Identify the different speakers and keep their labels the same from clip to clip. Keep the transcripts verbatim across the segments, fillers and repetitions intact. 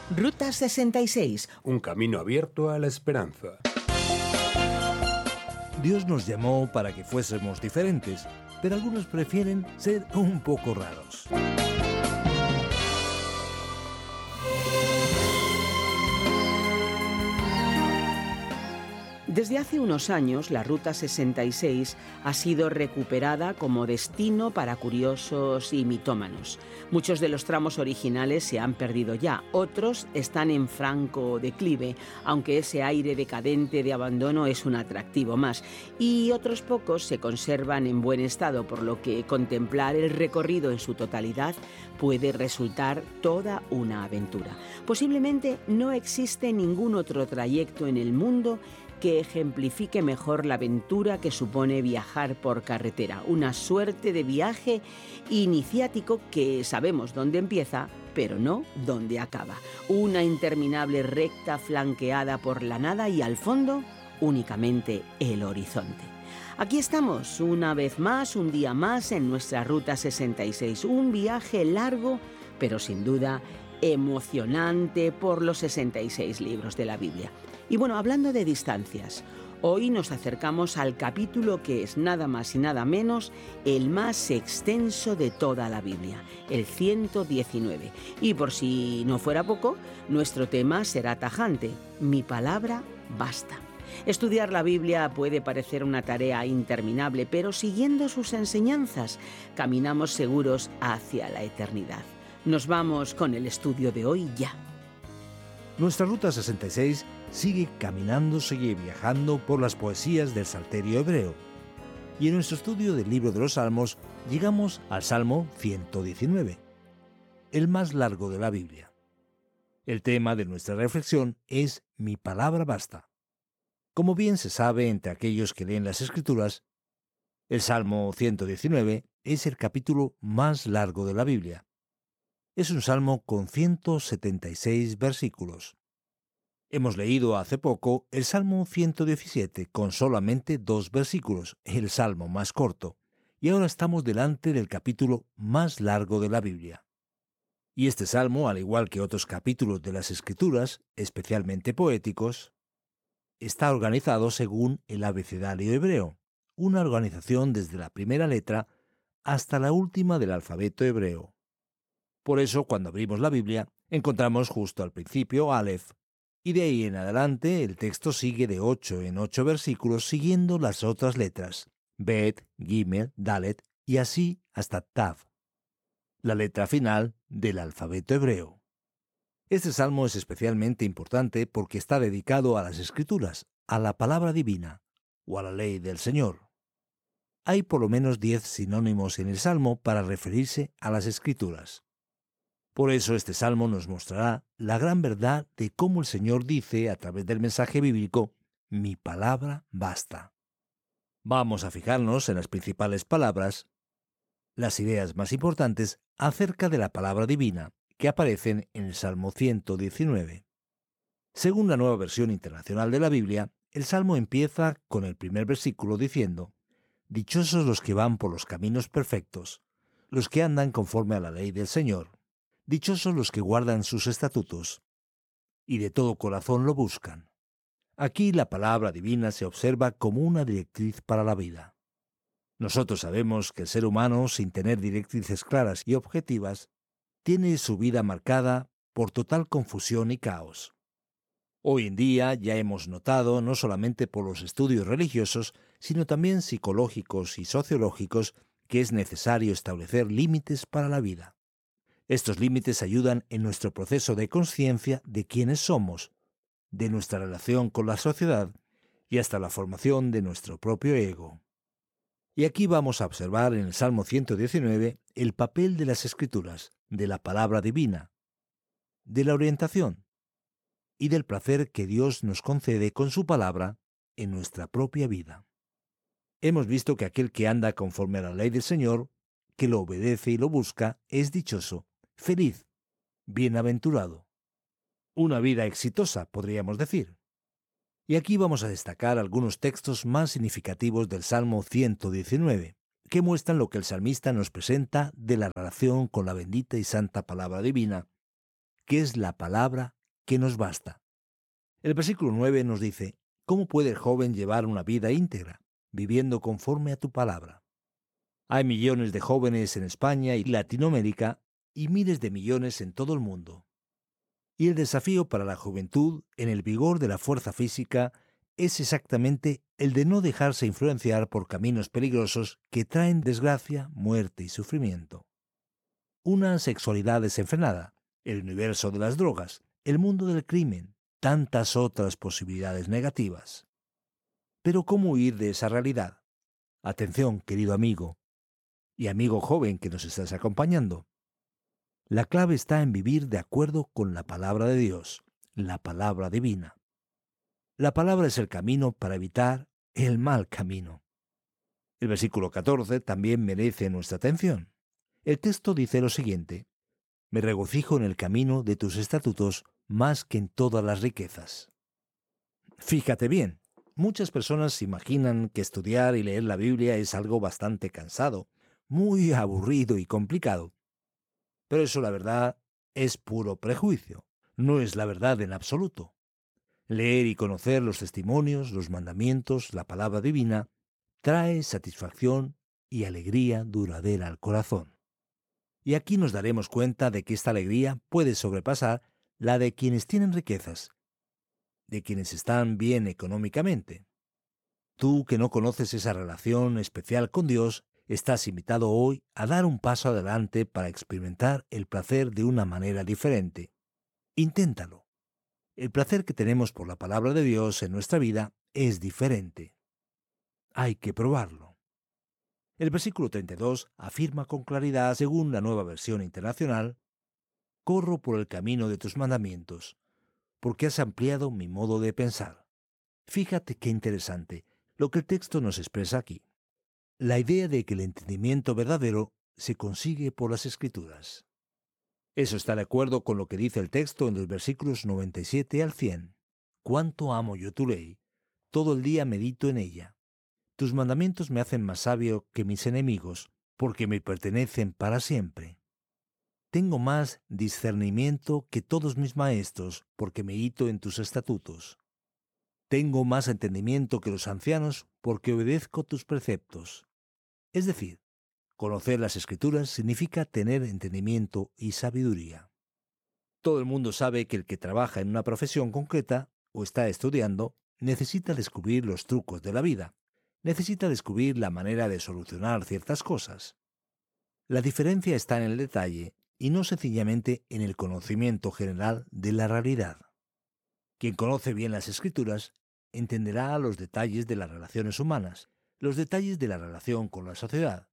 Speaker 1: Ruta sesenta y seis.
Speaker 2: Un camino abierto a la esperanza.
Speaker 3: Dios nos llamó para que fuésemos diferentes, pero algunos prefieren ser un poco raros.
Speaker 1: Desde hace unos años, la Ruta sesenta y seis ha sido recuperada como destino para curiosos y mitómanos. Muchos de los tramos originales se han perdido ya, otros están en franco declive, aunque ese aire decadente de abandono es un atractivo más, y otros pocos se conservan en buen estado, por lo que contemplar el recorrido en su totalidad puede resultar toda una aventura. Posiblemente no existe ningún otro trayecto en el mundo que ejemplifique mejor la aventura que supone viajar por carretera, una suerte de viaje iniciático que sabemos dónde empieza, pero no dónde acaba. Una interminable recta flanqueada por la nada y al fondo únicamente el horizonte. Aquí estamos, una vez más, un día más en nuestra Ruta sesenta y seis, un viaje largo, pero sin duda emocionante por los sesenta y seis libros de la Biblia. Y bueno, hablando de distancias, hoy nos acercamos al capítulo que es nada más y nada menos el más extenso de toda la Biblia, el ciento diecinueve. Y por si no fuera poco, nuestro tema será tajante: mi palabra basta. Estudiar la Biblia puede parecer una tarea interminable, pero siguiendo sus enseñanzas, caminamos seguros hacia la eternidad. Nos vamos con el estudio de hoy ya.
Speaker 3: Nuestra Ruta sesenta y seis sigue caminando, sigue viajando por las poesías del Salterio hebreo. Y en nuestro estudio del libro de los Salmos llegamos al Salmo ciento diecinueve, el más largo de la Biblia. El tema de nuestra reflexión es mi palabra basta. Como bien se sabe entre aquellos que leen las Escrituras, el Salmo ciento diecinueve es el capítulo más largo de la Biblia. Es un salmo con ciento setenta y seis versículos. Hemos leído hace poco el Salmo ciento diecisiete con solamente dos versículos, el salmo más corto, y ahora estamos delante del capítulo más largo de la Biblia. Y este salmo, al igual que otros capítulos de las Escrituras, especialmente poéticos, está organizado según el abecedario hebreo, una organización desde la primera letra hasta la última del alfabeto hebreo. Por eso, cuando abrimos la Biblia, encontramos justo al principio Aleph, y de ahí en adelante el texto sigue de ocho en ocho versículos siguiendo las otras letras, Bet, Gimel, Dalet, y así hasta Tav, la letra final del alfabeto hebreo. Este salmo es especialmente importante porque está dedicado a las Escrituras, a la palabra divina, o a la ley del Señor. Hay por lo menos diez sinónimos en el salmo para referirse a las Escrituras. Por eso este salmo nos mostrará la gran verdad de cómo el Señor dice a través del mensaje bíblico, mi palabra basta. Vamos a fijarnos en las principales palabras, las ideas más importantes acerca de la palabra divina que aparecen en el Salmo ciento diecinueve. Según la Nueva Versión Internacional de la Biblia, el salmo empieza con el primer versículo diciendo, dichosos los que van por los caminos perfectos, los que andan conforme a la ley del Señor. Dichosos los que guardan sus estatutos, y de todo corazón lo buscan. Aquí la palabra divina se observa como una directriz para la vida. Nosotros sabemos que el ser humano, sin tener directrices claras y objetivas, tiene su vida marcada por total confusión y caos. Hoy en día ya hemos notado, no solamente por los estudios religiosos, sino también psicológicos y sociológicos, que es necesario establecer límites para la vida. Estos límites ayudan en nuestro proceso de conciencia de quiénes somos, de nuestra relación con la sociedad y hasta la formación de nuestro propio ego. Y aquí vamos a observar en el Salmo ciento diecinueve el papel de las Escrituras, de la palabra divina, de la orientación y del placer que Dios nos concede con su palabra en nuestra propia vida. Hemos visto que aquel que anda conforme a la ley del Señor, que lo obedece y lo busca, es dichoso, feliz, bienaventurado. Una vida exitosa, podríamos decir. Y aquí vamos a destacar algunos textos más significativos del Salmo ciento diecinueve, que muestran lo que el salmista nos presenta de la relación con la bendita y santa palabra divina, que es la palabra que nos basta. El versículo nueve nos dice, ¿cómo puede el joven llevar una vida íntegra, viviendo conforme a tu palabra? Hay millones de jóvenes en España y Latinoamérica y miles de millones en todo el mundo. Y el desafío para la juventud, en el vigor de la fuerza física, es exactamente el de no dejarse influenciar por caminos peligrosos que traen desgracia, muerte y sufrimiento. Una sexualidad desenfrenada, el universo de las drogas, el mundo del crimen, tantas otras posibilidades negativas. Pero ¿cómo huir de esa realidad? Atención, querido amigo y amigo joven que nos estás acompañando. La clave está en vivir de acuerdo con la palabra de Dios, la palabra divina. La palabra es el camino para evitar el mal camino. El versículo catorce también merece nuestra atención. El texto dice lo siguiente: me regocijo en el camino de tus estatutos más que en todas las riquezas. Fíjate bien, muchas personas se imaginan que estudiar y leer la Biblia es algo bastante cansado, muy aburrido y complicado. Pero eso, la verdad, es puro prejuicio. No es la verdad en absoluto. Leer y conocer los testimonios, los mandamientos, la palabra divina, trae satisfacción y alegría duradera al corazón. Y aquí nos daremos cuenta de que esta alegría puede sobrepasar la de quienes tienen riquezas, de quienes están bien económicamente. Tú que no conoces esa relación especial con Dios, estás invitado hoy a dar un paso adelante para experimentar el placer de una manera diferente. Inténtalo. El placer que tenemos por la palabra de Dios en nuestra vida es diferente. Hay que probarlo. El versículo treinta y dos afirma con claridad, según la Nueva Versión Internacional, «Corro por el camino de tus mandamientos, porque has ampliado mi modo de pensar». Fíjate qué interesante lo que el texto nos expresa aquí. La idea de que el entendimiento verdadero se consigue por las Escrituras. Eso está de acuerdo con lo que dice el texto en los versículos noventa y siete al cien. «Cuánto amo yo tu ley, todo el día medito en ella. Tus mandamientos me hacen más sabio que mis enemigos, porque me pertenecen para siempre. Tengo más discernimiento que todos mis maestros, porque medito en tus estatutos. Tengo más entendimiento que los ancianos, porque obedezco tus preceptos». Es decir, conocer las Escrituras significa tener entendimiento y sabiduría. Todo el mundo sabe que el que trabaja en una profesión concreta o está estudiando necesita descubrir los trucos de la vida, necesita descubrir la manera de solucionar ciertas cosas. La diferencia está en el detalle y no sencillamente en el conocimiento general de la realidad. Quien conoce bien las Escrituras entenderá los detalles de las relaciones humanas, los detalles de la relación con la sociedad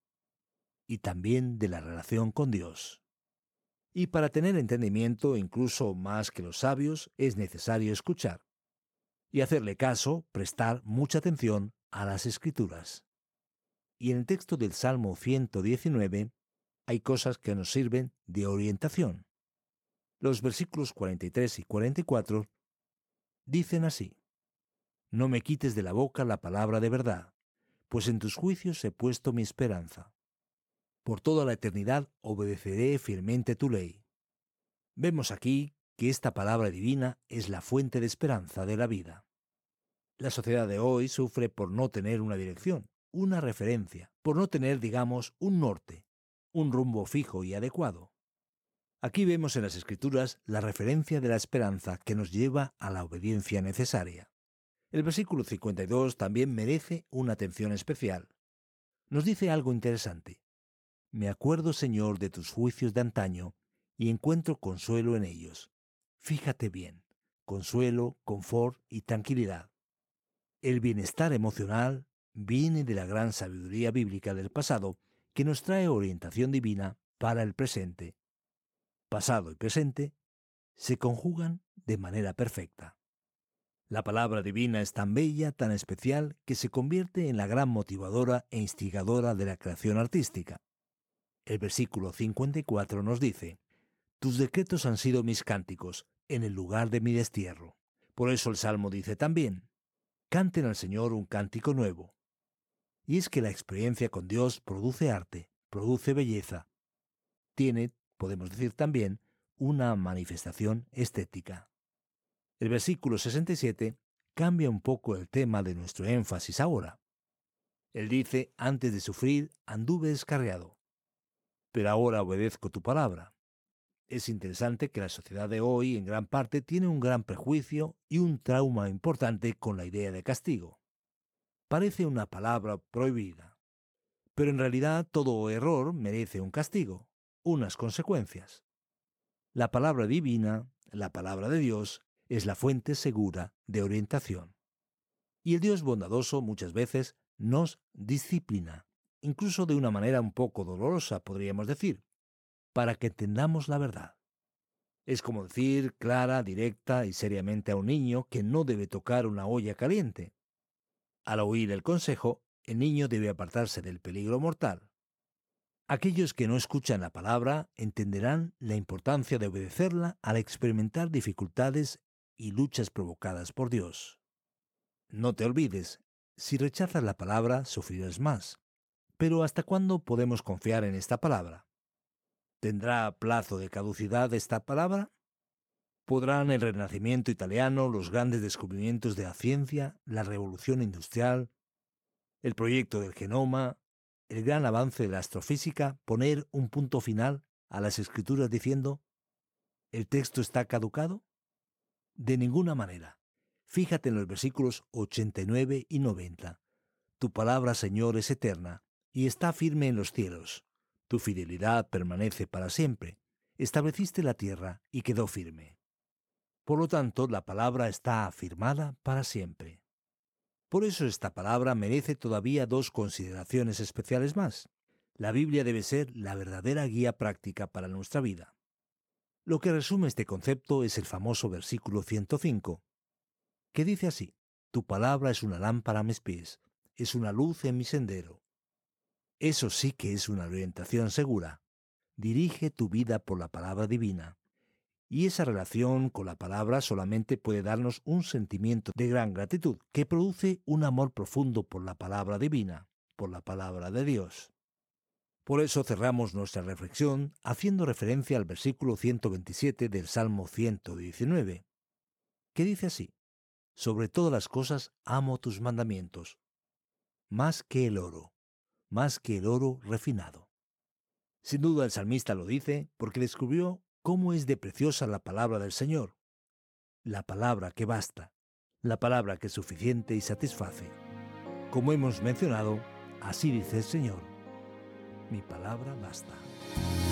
Speaker 3: y también de la relación con Dios. Y para tener entendimiento, incluso más que los sabios, es necesario escuchar y hacerle caso, prestar mucha atención a las Escrituras. Y en el texto del Salmo ciento diecinueve hay cosas que nos sirven de orientación. Los versículos cuarenta y tres y cuarenta y cuatro dicen así: «No me quites de la boca la palabra de verdad, pues en tus juicios he puesto mi esperanza. Por toda la eternidad obedeceré fielmente tu ley». Vemos aquí que esta palabra divina es la fuente de esperanza de la vida. La sociedad de hoy sufre por no tener una dirección, una referencia, por no tener, digamos, un norte, un rumbo fijo y adecuado. Aquí vemos en las Escrituras la referencia de la esperanza que nos lleva a la obediencia necesaria. El versículo cincuenta y dos también merece una atención especial. Nos dice algo interesante. «Me acuerdo, Señor, de tus juicios de antaño y encuentro consuelo en ellos». Fíjate bien, consuelo, confort y tranquilidad. El bienestar emocional viene de la gran sabiduría bíblica del pasado que nos trae orientación divina para el presente. Pasado y presente se conjugan de manera perfecta. La palabra divina es tan bella, tan especial, que se convierte en la gran motivadora e instigadora de la creación artística. El versículo cincuenta y cuatro nos dice: «Tus decretos han sido mis cánticos en el lugar de mi destierro». Por eso el Salmo dice también: «Canten al Señor un cántico nuevo». Y es que la experiencia con Dios produce arte, produce belleza. Tiene, podemos decir también, una manifestación estética. El versículo sesenta y siete cambia un poco el tema de nuestro énfasis ahora. Él dice, antes de sufrir, anduve descarriado, pero ahora obedezco tu palabra. Es interesante que la sociedad de hoy, en gran parte, tiene un gran prejuicio y un trauma importante con la idea de castigo. Parece una palabra prohibida, pero en realidad todo error merece un castigo, unas consecuencias. La palabra divina, la palabra de Dios, es la fuente segura de orientación. Y el Dios bondadoso muchas veces nos disciplina, incluso de una manera un poco dolorosa, podríamos decir, para que entendamos la verdad. Es como decir clara, directa y seriamente a un niño que no debe tocar una olla caliente. Al oír el consejo, el niño debe apartarse del peligro mortal. Aquellos que no escuchan la palabra entenderán la importancia de obedecerla al experimentar dificultades y luchas provocadas por Dios. No te olvides, si rechazas la palabra sufrirás más. Pero ¿hasta cuándo podemos confiar en esta palabra? ¿Tendrá plazo de caducidad esta palabra? ¿Podrán el Renacimiento italiano, los grandes descubrimientos de la ciencia, la revolución industrial, el proyecto del genoma, el gran avance de la astrofísica poner un punto final a las escrituras diciendo ¿el texto está caducado? De ninguna manera. Fíjate en los versículos ochenta y nueve y noventa. Tu palabra, Señor, es eterna y está firme en los cielos. Tu fidelidad permanece para siempre. Estableciste la tierra y quedó firme. Por lo tanto, la palabra está afirmada para siempre. Por eso esta palabra merece todavía dos consideraciones especiales más. La Biblia debe ser la verdadera guía práctica para nuestra vida. Lo que resume este concepto es el famoso versículo ciento cinco, que dice así: Tu palabra es una lámpara a mis pies, es una luz en mi sendero. Eso sí que es una orientación segura. Dirige tu vida por la palabra divina. Y esa relación con la palabra solamente puede darnos un sentimiento de gran gratitud, que produce un amor profundo por la palabra divina, por la palabra de Dios. Por eso cerramos nuestra reflexión haciendo referencia al versículo ciento veintisiete del Salmo ciento diecinueve, que dice así: Sobre todas las cosas amo tus mandamientos, más que el oro, más que el oro refinado. Sin duda el salmista lo dice porque descubrió cómo es de preciosa la palabra del Señor, la palabra que basta, la palabra que es suficiente y satisface. Como hemos mencionado, así dice el Señor: mi palabra basta.